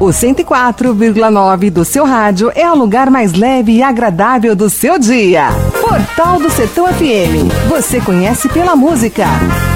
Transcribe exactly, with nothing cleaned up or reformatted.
O cento e quatro vírgula nove do seu rádio é o lugar mais leve e agradável do seu dia. Portal do Sertão F M. Você conhece pela música.